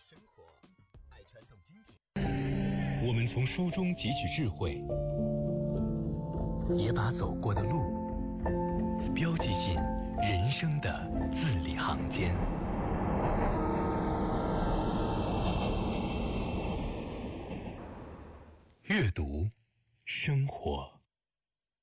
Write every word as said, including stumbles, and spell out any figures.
生活，爱传统经典。 我们从书中汲取智慧，也把走过的路标记进人生的字里行间。阅读，生活。